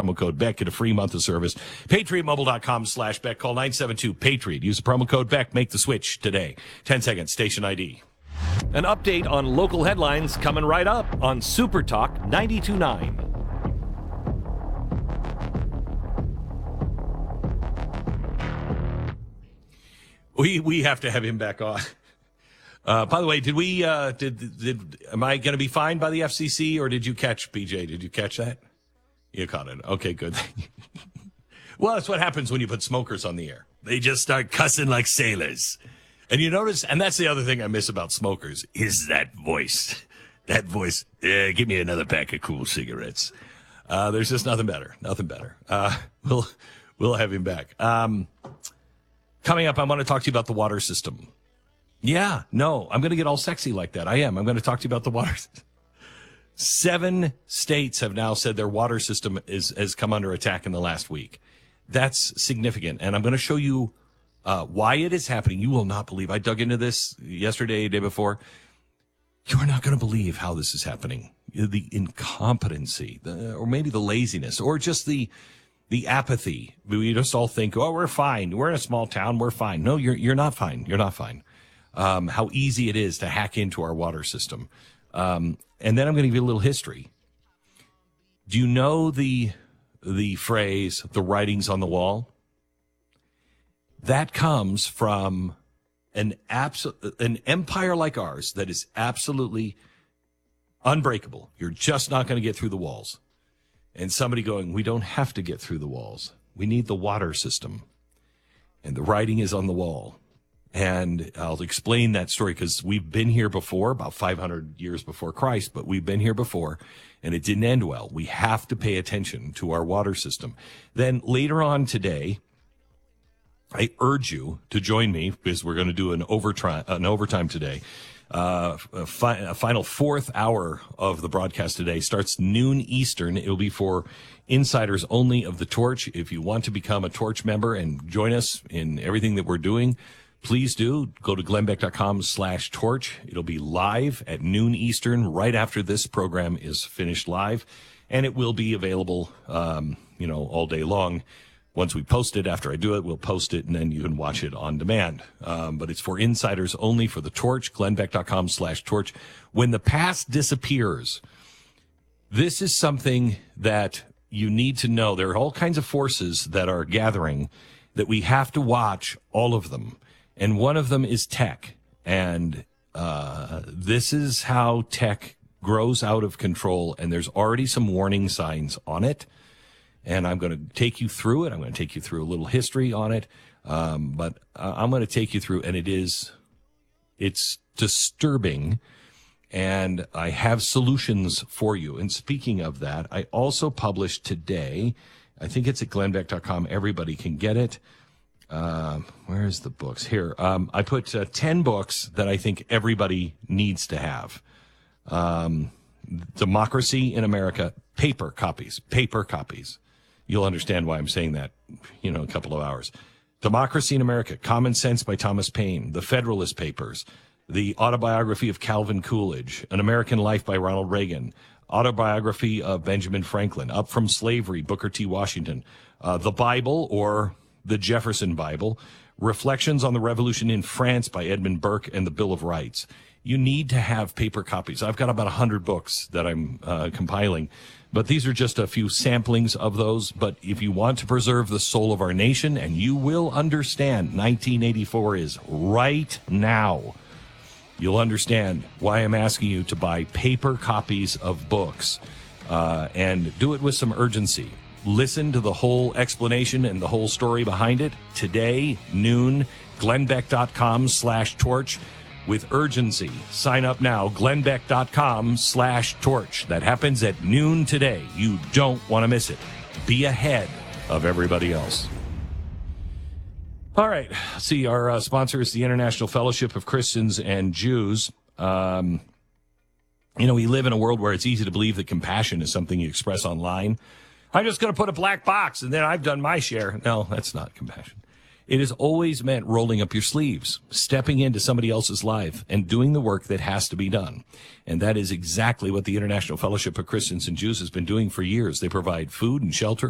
promo code Beck. Get a free month of service. PatriotMobile.com/Beck. Call 972-PATRIOT. Use the promo code Beck. Make the switch today. 10 seconds. Station ID. An update on local headlines coming right up on Super Talk 92.9. We have to have him back on. By the way, am I going to be fined by the FCC, or did you catch, BJ? Did you catch that? You caught it. Okay, good. Well, that's what happens when you put smokers on the air. They just start cussing like sailors. And you notice, and that's the other thing I miss about smokers, is that voice. That voice, give me another pack of cool cigarettes. There's just nothing better. We'll have him back. Coming up, I want to talk to you about the water system. Yeah, no, I'm going to get all sexy like that. I am. I'm going to talk to you about the water system. 7 states have now said their water system has come under attack in the last week. That's significant. And I'm going to show you why it is happening. You will not believe. I dug into this yesterday, day before. You are not going to believe how this is happening. The incompetency, or maybe the laziness, or just the apathy. We just all think, oh, we're fine. We're in a small town. We're fine. No, you're not fine. You're not fine. How easy it is to hack into our water system. And then I'm going to give you a little history. Do you know the phrase, the writings on the wall? That comes from an empire like ours that is absolutely unbreakable. You're just not going to get through the walls. And somebody going, we don't have to get through the walls. We need the water system. And the writing is on the wall. And I'll explain that story because we've been here before, about 500 years before Christ, but we've been here before, and it didn't end well. We have to pay attention to our water system. Then later on today, I urge you to join me because we're going to do an overtime today. A final 4th hour of the broadcast today starts noon Eastern. It will be for insiders only of the Torch. If you want to become a Torch member and join us in everything that we're doing, please do. Go to glennbeck.com/torch. It'll be live at noon Eastern right after this program is finished live. And it will be available, all day long. Once we post it, after I do it, we'll post it, and then you can watch it on demand. But it's for insiders only for the Torch, glennbeck.com/torch. When the past disappears, this is something that you need to know. There are all kinds of forces that are gathering that we have to watch, all of them. And one of them is tech. And this is how tech grows out of control. And there's already some warning signs on it. And I'm going to take you through it. I'm going to take you through a little history on it. But I'm going to take you through, and it's disturbing. And I have solutions for you. And speaking of that, I also published today, I think it's at glennbeck.com. Everybody can get it. Where's the books? Here. I put 10 books that I think everybody needs to have. Democracy in America, paper copies. You'll understand why I'm saying that, in a couple of hours. Democracy in America, Common Sense by Thomas Paine, The Federalist Papers, The Autobiography of Calvin Coolidge, An American Life by Ronald Reagan, Autobiography of Benjamin Franklin, Up from Slavery, Booker T. Washington, The Bible or the Jefferson Bible, Reflections on the Revolution in France by Edmund Burke, and the Bill of Rights. You need to have paper copies. I've got about 100 books that I'm compiling, but these are just a few samplings of those. But if you want to preserve the soul of our nation, and you will understand 1984 is right now, you'll understand why I'm asking you to buy paper copies of books, and do it with some urgency. Listen to the whole explanation and the whole story behind it today, noon, glennbeck.com/torch. With urgency. Sign up now, glennbeck.com/torch. That happens at noon today. You don't want to miss it. Be ahead of everybody else. All right. See, our sponsor is the International Fellowship of Christians and Jews. We live in a world where it's easy to believe that compassion is something you express online. I'm just going to put a black box and then I've done my share. No, that's not compassion. It has always meant rolling up your sleeves, stepping into somebody else's life, and doing the work that has to be done. And that is exactly what the International Fellowship of Christians and Jews has been doing for years. They provide food and shelter